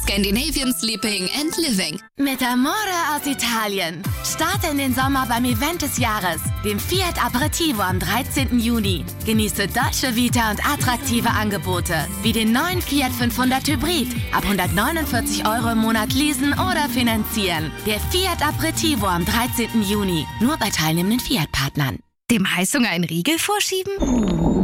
Scandinavian Sleeping and Living. Mit Amore aus Italien. Starte in den Sommer beim Event des Jahres, dem Fiat Aperitivo am 13. Juni. Genieße Dolce Vita und attraktive Angebote, wie den neuen Fiat 500 Hybrid. Ab 149 € im Monat leasen oder finanzieren. Der Fiat Aperitivo am 13. Juni. Nur bei teilnehmenden Fiat-Partnern. Dem Heißhunger einen Riegel vorschieben?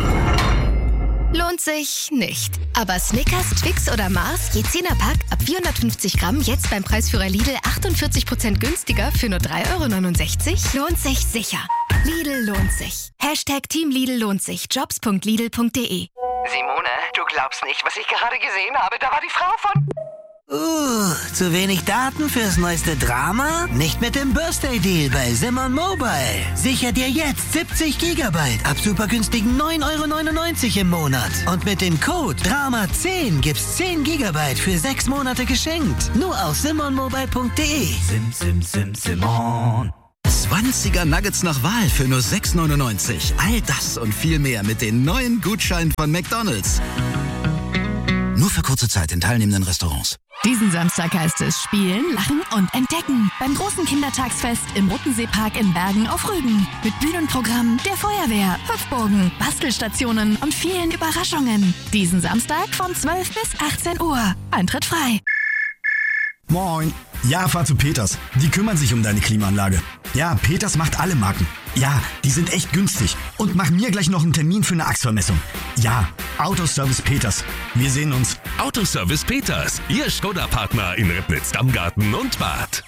Lohnt sich nicht. Aber Snickers, Twix oder Mars, je 10er Pack, ab 450 Gramm, jetzt beim Preisführer Lidl 48% günstiger für nur 3,69 €, lohnt sich sicher. Lidl lohnt sich. Team Lidl lohnt sich. Jobs.lidl.de. Simone, du glaubst nicht, was ich gerade gesehen habe. Da war die Frau von... Zu wenig Daten fürs neueste Drama? Nicht mit dem Birthday-Deal bei Simon Mobile. Sicher dir jetzt 70 GB ab super günstigen 9,99 € im Monat. Und mit dem Code DRAMA10 gibt's 10 GB für 6 Monate geschenkt. Nur auf simonmobile.de. Simon. 20er Nuggets nach Wahl für nur 6,99 €. All das und viel mehr mit den neuen Gutscheinen von McDonald's. Nur für kurze Zeit in teilnehmenden Restaurants. Diesen Samstag heißt es Spielen, Lachen und Entdecken. Beim großen Kindertagsfest im Rottenseepark in Bergen auf Rügen. Mit Bühnenprogramm, der Feuerwehr, Hüpfburgen, Bastelstationen und vielen Überraschungen. Diesen Samstag von 12 bis 18 Uhr. Eintritt frei. Moin. Ja, fahr zu Peters. Die kümmern sich um deine Klimaanlage. Ja, Peters macht alle Marken. Ja, die sind echt günstig. Und mach mir gleich noch einen Termin für eine Achsvermessung. Ja, Autoservice Peters. Wir sehen uns. Autoservice Peters, Ihr Skoda-Partner in Ribnitz-Dammgarten und Bad.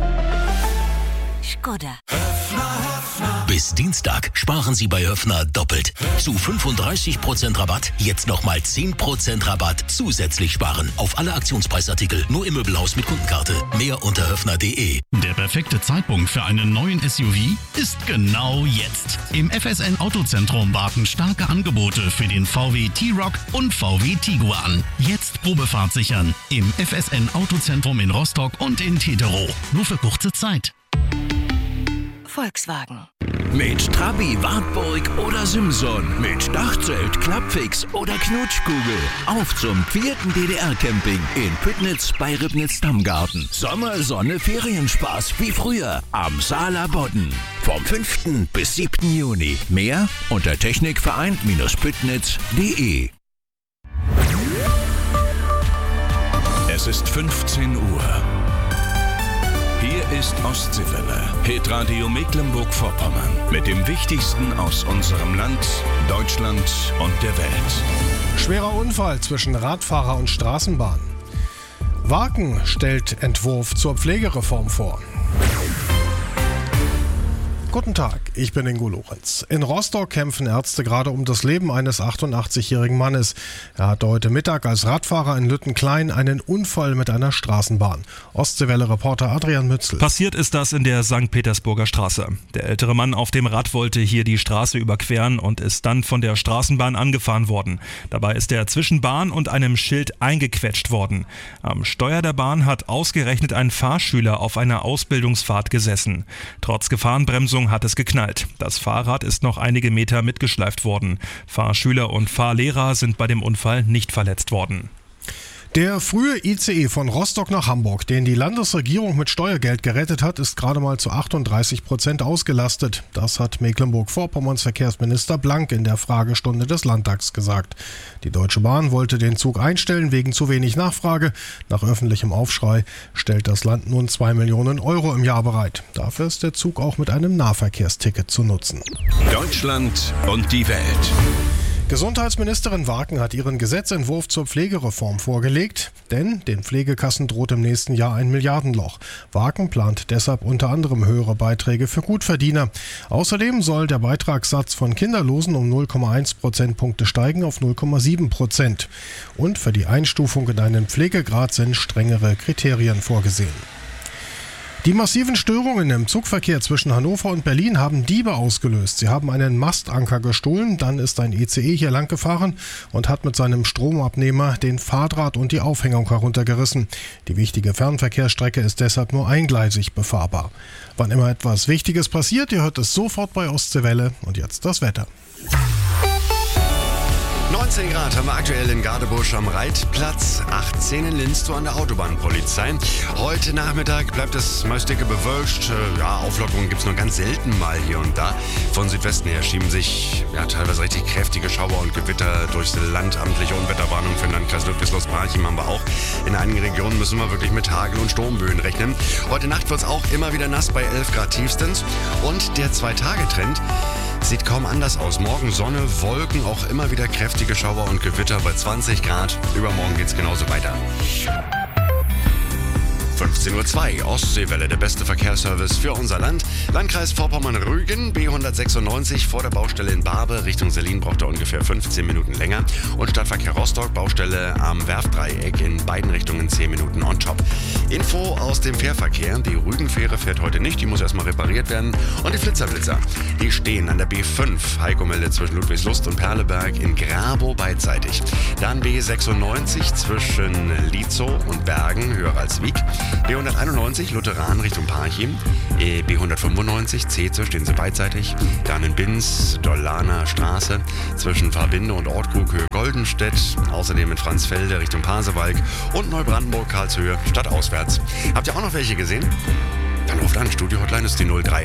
Skoda. Bis Dienstag sparen Sie bei Höffner doppelt. Zu 35% Rabatt, jetzt nochmal 10% Rabatt zusätzlich sparen. Auf alle Aktionspreisartikel, nur im Möbelhaus mit Kundenkarte. Mehr unter höffner.de. Der perfekte Zeitpunkt für einen neuen SUV ist genau jetzt. Im FSN Autozentrum warten starke Angebote für den VW T-Roc und VW Tiguan. Jetzt Probefahrt sichern. Im FSN Autozentrum in Rostock und in Teterow. Nur für kurze Zeit. Volkswagen. Mit Trabi, Wartburg oder Simson. Mit Dachzelt, Klappfix oder Knutschkugel. Auf zum 4. DDR-Camping in Püttnitz bei Ribnitz-Dammgarten. Sommer, Sonne, Ferienspaß wie früher am Saaler Bodden. Vom 5. bis 7. Juni. Mehr unter technikvereint-püttnitz.de. Es ist 15 Uhr. Hier ist Ostseewelle, Hitradio Mecklenburg-Vorpommern. Mit dem Wichtigsten aus unserem Land, Deutschland und der Welt. Schwerer Unfall zwischen Radfahrer und Straßenbahn. Waken stellt Entwurf zur Pflegereform vor. Guten Tag, ich bin Ingo Lorenz. In Rostock kämpfen Ärzte gerade um das Leben eines 88-jährigen Mannes. Er hatte heute Mittag als Radfahrer in Lüttenklein einen Unfall mit einer Straßenbahn. Ostseewelle-Reporter Adrian Mützel. Passiert ist das in der St. Petersburger Straße. Der ältere Mann auf dem Rad wollte hier die Straße überqueren und ist dann von der Straßenbahn angefahren worden. Dabei ist er zwischen Bahn und einem Schild eingequetscht worden. Am Steuer der Bahn hat ausgerechnet ein Fahrschüler auf einer Ausbildungsfahrt gesessen. Trotz Gefahrenbremsung hat es geknallt. Das Fahrrad ist noch einige Meter mitgeschleift worden. Fahrschüler und Fahrlehrer sind bei dem Unfall nicht verletzt worden. Der frühe ICE von Rostock nach Hamburg, den die Landesregierung mit Steuergeld gerettet hat, ist gerade mal zu 38% ausgelastet. Das hat Mecklenburg-Vorpommerns Verkehrsminister Blank in der Fragestunde des Landtags gesagt. Die Deutsche Bahn wollte den Zug einstellen wegen zu wenig Nachfrage. Nach öffentlichem Aufschrei stellt das Land nun 2 Millionen € im Jahr bereit. Dafür ist der Zug auch mit einem Nahverkehrsticket zu nutzen. Deutschland und die Welt. Gesundheitsministerin Waken hat ihren Gesetzentwurf zur Pflegereform vorgelegt, denn den Pflegekassen droht im nächsten Jahr ein Milliardenloch. Waken plant deshalb unter anderem höhere Beiträge für Gutverdiener. Außerdem soll der Beitragssatz von Kinderlosen um 0,1 Prozentpunkte steigen auf 0,7%. Und für die Einstufung in einen Pflegegrad sind strengere Kriterien vorgesehen. Die massiven Störungen im Zugverkehr zwischen Hannover und Berlin haben Diebe ausgelöst. Sie haben einen Mastanker gestohlen, dann ist ein ICE hier lang gefahren und hat mit seinem Stromabnehmer den Fahrdraht und die Aufhängung heruntergerissen. Die wichtige Fernverkehrsstrecke ist deshalb nur eingleisig befahrbar. Wann immer etwas Wichtiges passiert, ihr hört es sofort bei Ostseewelle. Und jetzt das Wetter. 19 Grad haben wir aktuell in Gadebusch am Reitplatz, 18 in Linz an der Autobahnpolizei. Heute Nachmittag bleibt es meist dicke bewölkt. Auflockerungen gibt es nur ganz selten mal hier und da. Von Südwesten her schieben sich teilweise richtig kräftige Schauer und Gewitter durchs Land. Amtliche Unwetterwarnung für den Landkreis Ludwigslust-Parchim haben wir auch. In einigen Regionen müssen wir wirklich mit Hagel- und Sturmböen rechnen. Heute Nacht wird es auch immer wieder nass bei 11 Grad tiefstens. Und der 2-Tage-Trend sieht kaum anders aus. Morgen Sonne, Wolken, auch immer wieder kräftige Schauer und Gewitter bei 20 Grad. Übermorgen geht's genauso weiter. 15:02 Uhr, Ostseewelle, der beste Verkehrsservice für unser Land. Landkreis Vorpommern-Rügen, B196 vor der Baustelle in Barbe, Richtung Selin braucht er ungefähr 15 Minuten länger. Und Stadtverkehr Rostock, Baustelle am Werftdreieck in beiden Richtungen 10 Minuten on top. Info aus dem Fährverkehr, die Rügenfähre fährt heute nicht, die muss erstmal repariert werden. Und die Flitzer, die stehen an der B5, Heiko meldet zwischen Ludwigslust und Perleberg in Grabow beidseitig. Dann B96 zwischen Lietzow und Bergen, höher als Wiek. B191 Lutheran Richtung Parchim, B195 Zeetze stehen sie beidseitig, dann in Binz, Dollaner Straße zwischen Verbinde und Ortkrug Höhe Goldenstedt, außerdem in Franzfelde Richtung Pasewalk und Neubrandenburg Karlshöhe stadtauswärts. Habt ihr auch noch welche gesehen? Dann ruft an, Studio Hotline ist die 03